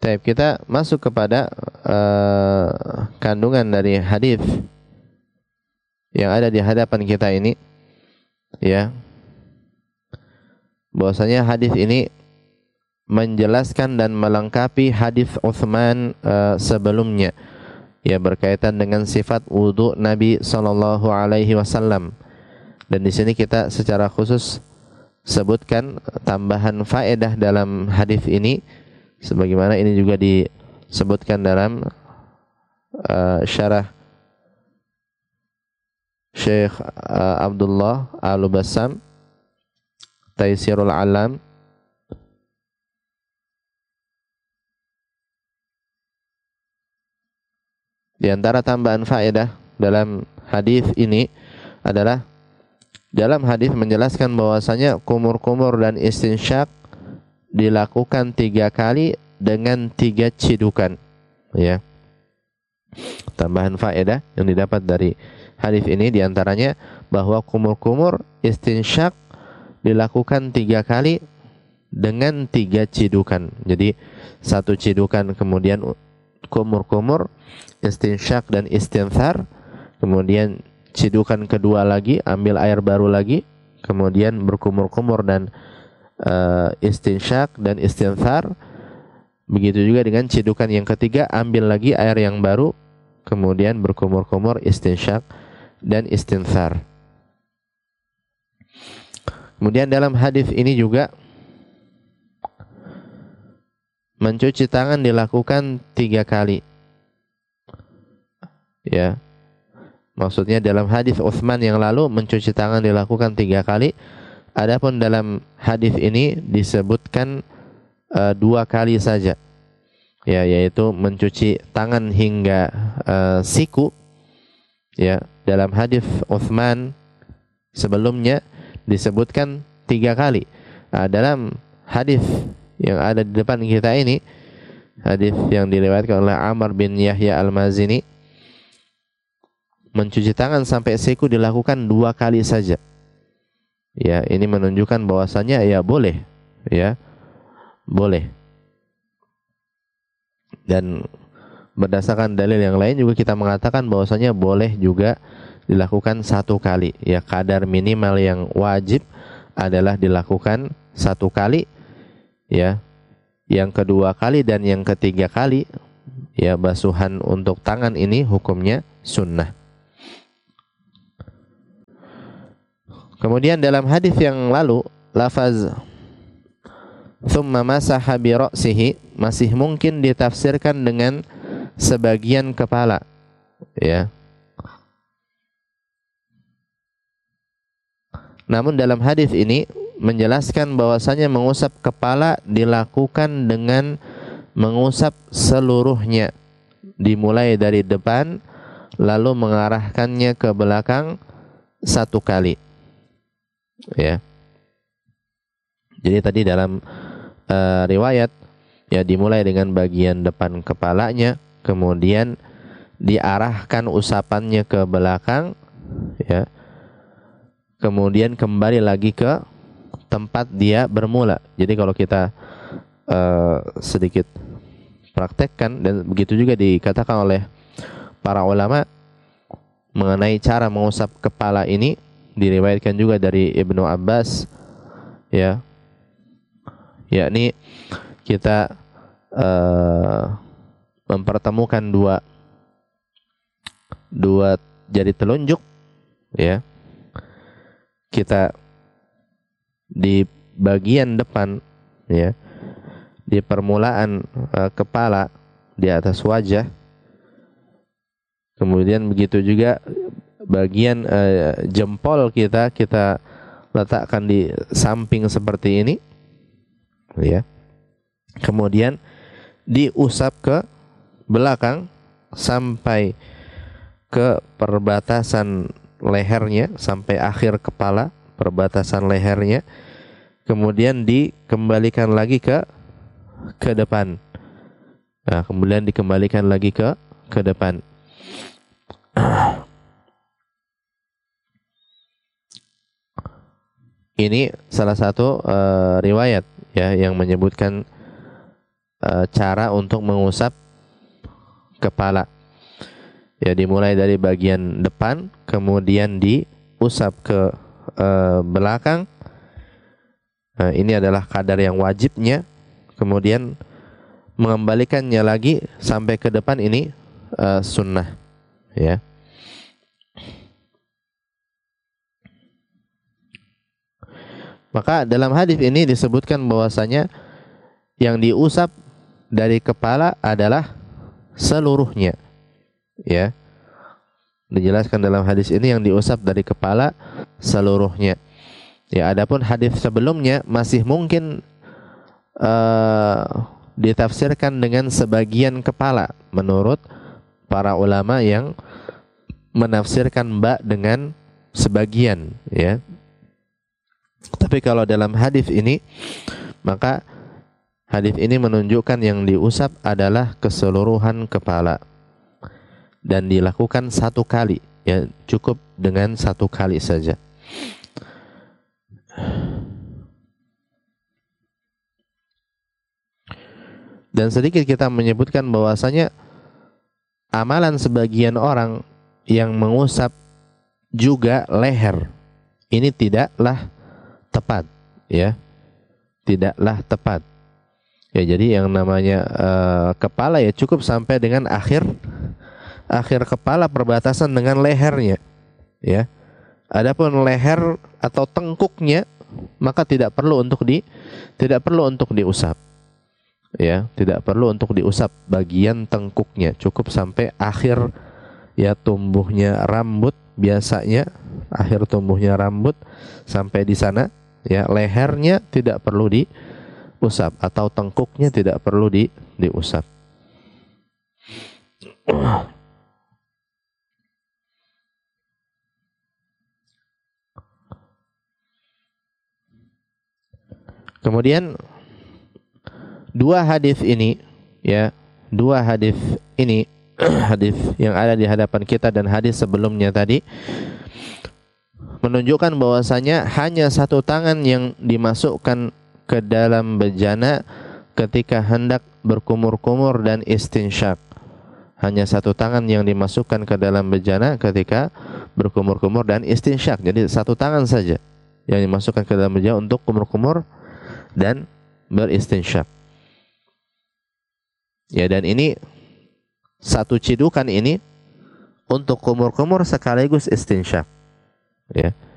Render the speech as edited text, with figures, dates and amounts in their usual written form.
Baik, kita masuk kepada kandungan dari hadis yang ada di hadapan kita ini, ya. Bahwasanya hadis ini menjelaskan dan melengkapi hadis Utsman sebelumnya, ya, berkaitan dengan sifat wudu Nabi sallallahu alaihi wasallam. Dan di sini kita secara khusus sebutkan tambahan faedah dalam hadis ini, sebagaimana ini juga disebutkan dalam syarah Syekh Abdullah Al-Bassam Taisirul Alam. Di antara tambahan faedah dalam hadis ini adalah dalam hadis menjelaskan bahwasanya kumur-kumur dan istinsyak dilakukan 3 kali dengan 3 cidukan, ya. Tambahan faedah yang didapat dari hadis ini diantaranya bahwa kumur-kumur istinsyak dilakukan 3 kali dengan 3 cidukan. Jadi 1 cidukan, kemudian kumur-kumur, istinsyak dan istinthar, kemudian cidukan kedua lagi, ambil air baru lagi, kemudian berkumur-kumur dan istinsyak dan istinthar. Begitu juga dengan cidukan yang ketiga, ambil lagi air yang baru, kemudian berkumur-kumur, istinsyak dan istinthar. Kemudian dalam hadis ini juga mencuci tangan dilakukan 3 kali, ya. Maksudnya dalam hadis Utsman yang lalu mencuci tangan dilakukan 3 kali. Adapun dalam hadis ini disebutkan 2 kali saja, ya, yaitu mencuci tangan hingga siku, ya. Dalam hadis Utsman sebelumnya disebutkan 3 kali. Dalam hadis yang ada di depan kita ini, hadis yang diriwayatkan oleh Amr bin Yahya Al-Mazini, mencuci tangan sampai siku dilakukan 2 kali saja. Ya, ini menunjukkan bahwasanya ya boleh, ya, boleh. Dan berdasarkan dalil yang lain juga kita mengatakan bahwasanya boleh juga dilakukan 1 kali. Ya, kadar minimal yang wajib adalah dilakukan 1 kali, ya. Yang kedua kali dan yang ketiga kali, ya, basuhan untuk tangan ini hukumnya sunnah. Kemudian dalam hadis yang lalu, lafaz thumma masaha bi ra'sihi masih mungkin ditafsirkan dengan sebagian kepala, ya. Namun dalam hadis ini menjelaskan bahwasanya mengusap kepala dilakukan dengan mengusap seluruhnya, dimulai dari depan lalu mengarahkannya ke belakang 1 kali, ya. Jadi tadi dalam riwayat, ya, dimulai dengan bagian depan kepalanya, kemudian diarahkan usapannya ke belakang, ya, kemudian kembali lagi ke tempat dia bermula. Jadi kalau kita sedikit praktekkan, dan begitu juga dikatakan oleh para ulama mengenai cara mengusap kepala ini, diriwayatkan juga dari Ibnu Abbas, ya, yakni kita mempertemukan dua jari telunjuk, ya, kita di bagian depan, ya, di permulaan kepala, di atas wajah. Kemudian begitu juga bagian jempol kita letakkan di samping seperti ini, ya. Kemudian diusap ke belakang sampai ke perbatasan lehernya, sampai akhir kepala, perbatasan lehernya. Kemudian dikembalikan lagi ke depan. Nah, kemudian dikembalikan lagi ke depan. Ini salah satu riwayat, ya, yang menyebutkan cara untuk mengusap kepala. Ya, dimulai dari bagian depan, kemudian diusap ke belakang. Ini adalah kadar yang wajibnya. Kemudian mengembalikannya lagi sampai ke depan, ini sunnah. Ya. Maka dalam hadis ini disebutkan bahwasanya yang diusap dari kepala adalah seluruhnya. Ya. Dijelaskan dalam hadis ini yang diusap dari kepala seluruhnya. Ya, adapun hadis sebelumnya masih mungkin ditafsirkan dengan sebagian kepala menurut para ulama yang menafsirkan ba dengan sebagian, ya. Tapi kalau dalam hadis ini, maka hadis ini menunjukkan yang diusap adalah keseluruhan kepala dan dilakukan satu kali, ya, cukup dengan satu kali saja. Dan sedikit kita menyebutkan bahwasanya amalan sebagian orang yang mengusap juga leher ini tidaklah tepat, ya, tidaklah tepat. Ya, jadi yang namanya kepala ya cukup sampai dengan akhir kepala perbatasan dengan lehernya, ya. Adapun leher atau tengkuknya maka tidak perlu untuk diusap. Ya, tidak perlu untuk diusap bagian tengkuknya, cukup sampai akhir, ya, tumbuhnya rambut biasanya, akhir tumbuhnya rambut sampai di sana, ya, lehernya tidak perlu diusap atau tengkuknya tidak perlu diusap. Kemudian dua hadis ini, ya, dua hadis ini hadis yang ada di hadapan kita dan hadis sebelumnya tadi menunjukkan bahwasanya hanya satu tangan yang dimasukkan ke dalam bejana ketika hendak berkumur-kumur dan istinsyak. Hanya satu tangan yang dimasukkan ke dalam bejana ketika berkumur-kumur dan istinsyak. Jadi satu tangan saja yang dimasukkan ke dalam bejana untuk kumur-kumur dan beristinsyak. Ya, dan ini satu cidukan ini untuk kumur-kumur sekaligus istinsyak. Ya.